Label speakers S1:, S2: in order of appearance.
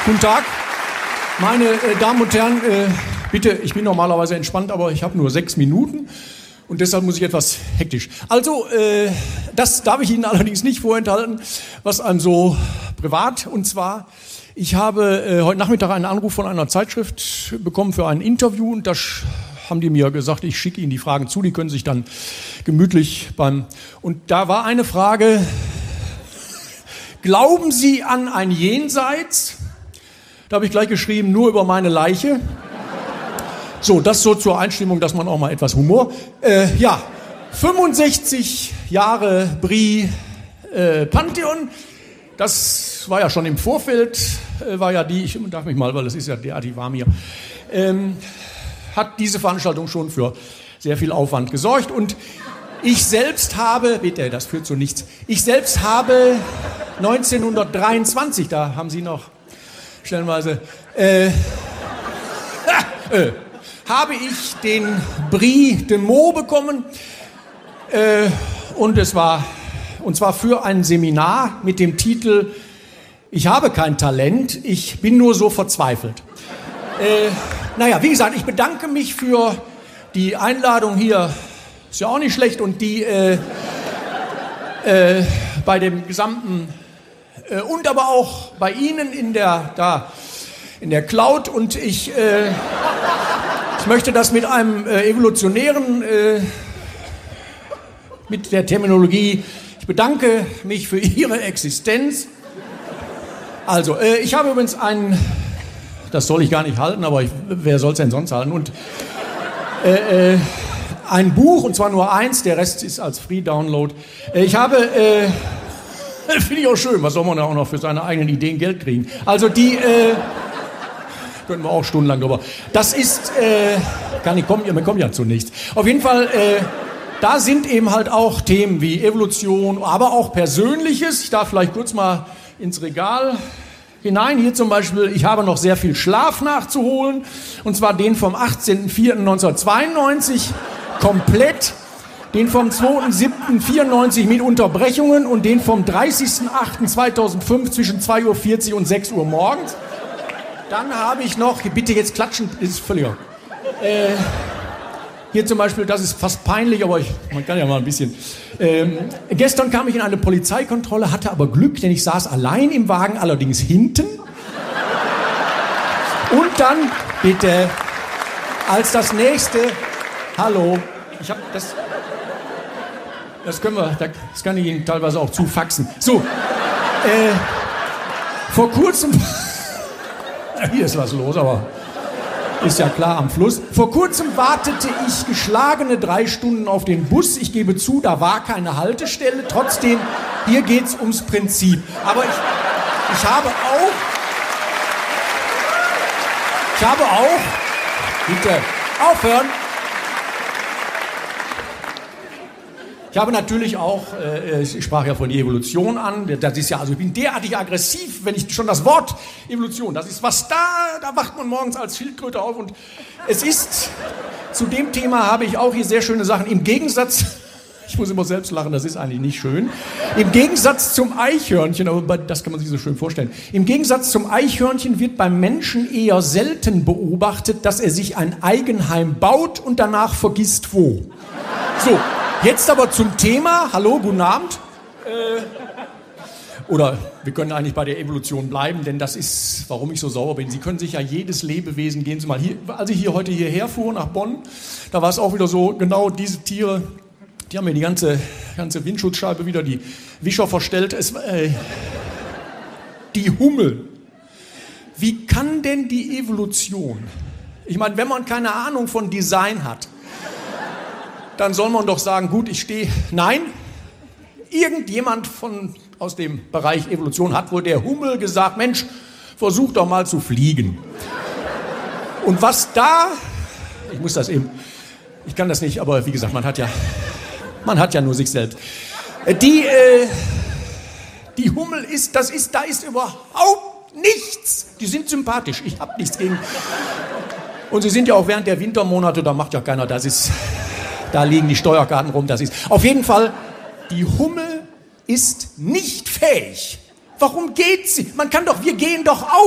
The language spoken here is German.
S1: Guten Tag, meine Damen und Herren, bitte, ich bin normalerweise entspannt, aber ich habe nur 6 Minuten und deshalb muss ich etwas hektisch. Also, das darf ich Ihnen allerdings nicht vorenthalten, was einem so privat, und zwar, ich habe heute Nachmittag einen Anruf von einer Zeitschrift bekommen für ein Interview und da haben die mir gesagt, ich schicke Ihnen die Fragen zu, die können sich dann gemütlich und da war eine Frage: Glauben Sie an ein Jenseits? Da habe ich gleich geschrieben, nur über meine Leiche. So, das so zur Einstimmung, dass man auch mal etwas Humor. 65 Jahre Brie Pantheon, das war ja schon im Vorfeld, ich darf mich mal, weil das ist ja derartig warm hier, hat diese Veranstaltung schon für sehr viel Aufwand gesorgt und ich selbst habe, bitte, das führt zu nichts, 1923, da haben Sie noch stellenweise, habe ich den Prix de Meaux bekommen und zwar für ein Seminar mit dem Titel Ich habe kein Talent, ich bin nur so verzweifelt. Wie gesagt, ich bedanke mich für die Einladung hier, ist ja auch nicht schlecht, und die bei dem gesamten und aber auch bei Ihnen in der Cloud, und ich möchte das mit einem evolutionären, mit der Terminologie, ich bedanke mich für Ihre Existenz. Also, ich habe übrigens das soll ich gar nicht halten, aber wer soll es denn sonst halten, und ein Buch, und zwar nur eins, der Rest ist als Free-Download. Ich habe, finde ich auch schön, was soll man da auch noch für seine eigenen Ideen Geld kriegen? Also die, können wir auch stundenlang drüber. Das ist, wir kommen ja zu nichts. Auf jeden Fall, da sind eben halt auch Themen wie Evolution, aber auch Persönliches. Ich darf vielleicht kurz mal ins Regal hinein. Hier zum Beispiel, ich habe noch sehr viel Schlaf nachzuholen. Und zwar den vom 18.04.1992 komplett, den vom 2.07.94 mit Unterbrechungen und den vom 30.08.2005 zwischen 2.40 Uhr und 6 Uhr morgens. Dann habe ich noch, bitte jetzt klatschen, ist völlig hier zum Beispiel, das ist fast peinlich, aber man kann ja mal ein bisschen. Gestern kam ich in eine Polizeikontrolle, hatte aber Glück, denn ich saß allein im Wagen, allerdings hinten. Und dann, bitte, als das nächste, hallo, ich habe das kann ich Ihnen teilweise auch zufaxen. So, vor kurzem, hier ist was los, aber ist ja klar am Fluss. Vor kurzem wartete ich geschlagene 3 Stunden auf den Bus. Ich gebe zu, da war keine Haltestelle. Trotzdem, hier geht's ums Prinzip. Aber ich habe auch, bitte aufhören. Ich habe natürlich auch, ich sprach ja von Evolution an, das ist ja, also ich bin derartig aggressiv, wenn ich schon das Wort Evolution, das ist was da wacht man morgens als Schildkröte auf, und es ist, zu dem Thema habe ich auch hier sehr schöne Sachen, im Gegensatz, ich muss immer selbst lachen, das ist eigentlich nicht schön, im Gegensatz zum Eichhörnchen, aber das kann man sich so schön vorstellen, im Gegensatz zum Eichhörnchen wird beim Menschen eher selten beobachtet, dass er sich ein Eigenheim baut und danach vergisst wo. So. Jetzt aber zum Thema. Hallo, guten Abend. Oder wir können eigentlich bei der Evolution bleiben, denn das ist, warum ich so sauer bin. Sie können sich ja jedes Lebewesen, gehen Sie mal hier, als ich heute hierher fuhr nach Bonn, da war es auch wieder so, genau diese Tiere, die haben mir die ganze Windschutzscheibe wieder die Wischer verstellt. Die Hummel. Wie kann denn die Evolution, ich meine, wenn man keine Ahnung von Design hat, dann soll man doch sagen, gut, nein, irgendjemand aus dem Bereich Evolution hat wohl der Hummel gesagt, Mensch, versuch doch mal zu fliegen. Und was da, ich kann das nicht, aber wie gesagt, man hat ja nur sich selbst. Die Hummel da ist überhaupt nichts. Die sind sympathisch, ich habe nichts gegen. Und sie sind ja auch während der Wintermonate, da macht ja keiner, da liegen die Steuerkarten rum, das ist. Auf jeden Fall, die Hummel ist nicht fähig. Warum geht sie? Wir gehen doch auch.